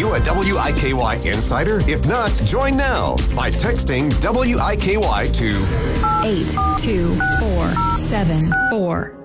you a WIKY insider? If not, join now by texting WIKY to 82474.